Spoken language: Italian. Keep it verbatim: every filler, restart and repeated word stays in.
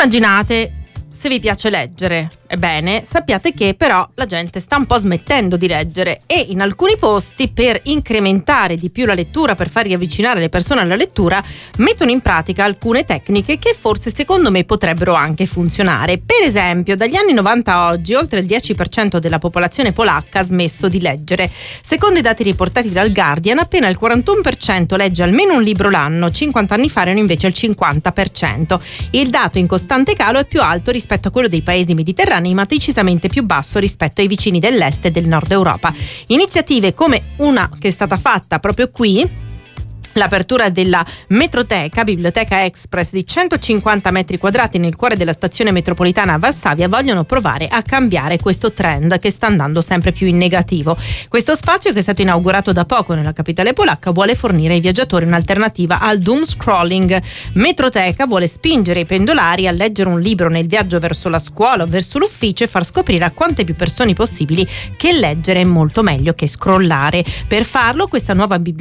Immaginate, se vi piace leggere, ebbene, sappiate che però la gente sta un po' smettendo di leggere e in alcuni posti, per incrementare di più la lettura, per far riavvicinare le persone alla lettura, mettono in pratica alcune tecniche che forse secondo me potrebbero anche funzionare. Per esempio, dagli anni novanta a oggi oltre il dieci per cento della popolazione polacca ha smesso di leggere. Secondo i dati riportati dal Guardian, appena il quarantuno per cento legge almeno un libro l'anno, cinquanta anni fa erano invece il cinquanta per cento. Il dato in costante calo è più alto rispetto a quello dei paesi mediterranei, ma decisamente più basso rispetto ai vicini dell'est e del nord Europa. Iniziative come una che è stata fatta proprio qui, l'apertura della Metroteca, Biblioteca Express di centocinquanta metri quadrati nel cuore della stazione metropolitana a Varsavia, vogliono provare a cambiare questo trend che sta andando sempre più in negativo. Questo spazio, che è stato inaugurato da poco nella capitale polacca, vuole fornire ai viaggiatori un'alternativa al doom scrolling. Metroteca vuole spingere i pendolari a leggere un libro nel viaggio verso la scuola o verso l'ufficio e far scoprire a quante più persone possibili che leggere è molto meglio che scrollare. Per farlo, questa nuova biblioteca